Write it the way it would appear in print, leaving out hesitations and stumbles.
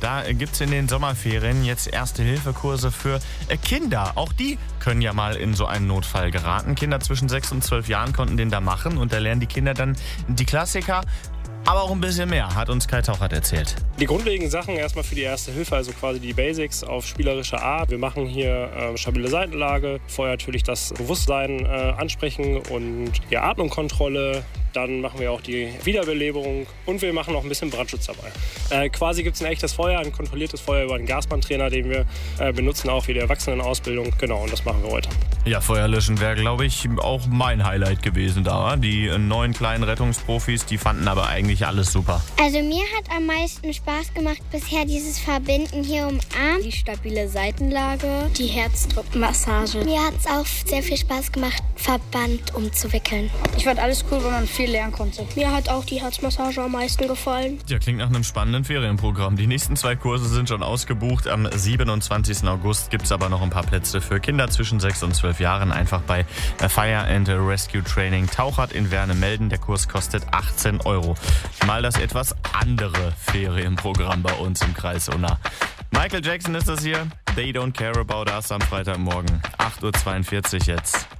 Da gibt's in den Sommerferien jetzt Erste-Hilfe-Kurse für Kinder. Auch die können ja mal in so einen Notfall geraten. Kinder zwischen 6 und 12 Jahren konnten den da machen und da lernen die Kinder dann die Klassiker. Aber auch ein bisschen mehr, hat uns Kai Tauchert erzählt. Die grundlegenden Sachen erstmal für die Erste Hilfe, also quasi die Basics auf spielerische Art. Wir machen hier stabile Seitenlage, vorher natürlich das Bewusstsein ansprechen und die Atmungskontrolle. Dann machen wir auch die Wiederbelebung und wir machen noch ein bisschen Brandschutz dabei. Quasi gibt es ein echtes Feuer, ein kontrolliertes Feuer über einen Gasbrandtrainer, den wir benutzen, auch für die Erwachsenenausbildung. Genau, und das machen wir heute. Ja, Feuerlöschen wäre, glaube ich, auch mein Highlight gewesen da. Die 9 kleinen Rettungsprofis, die fanden aber eigentlich alles super. Also mir hat am meisten Spaß gemacht bisher dieses Verbinden hier um Arm. Die stabile Seitenlage, die Herzdruckmassage. Mir hat es auch sehr viel Spaß gemacht, Verband umzuwickeln. Ich fand alles cool, weil man viel lernen konnte. Mir hat auch die Herzmassage am meisten gefallen. Ja, klingt nach einem spannenden Ferienprogramm. Die nächsten 2 Kurse sind schon ausgebucht. Am 27. August gibt es aber noch ein paar Plätze für Kinder zwischen 6 und 12 Jahren. Einfach bei Fire and Rescue Training Tauchert in Werne melden. Der Kurs kostet 18 €. Mal das etwas andere Ferienprogramm bei uns im Kreis Unna. Michael Jackson ist das hier. They Don't Care About Us am Freitagmorgen. 8:42 Uhr jetzt.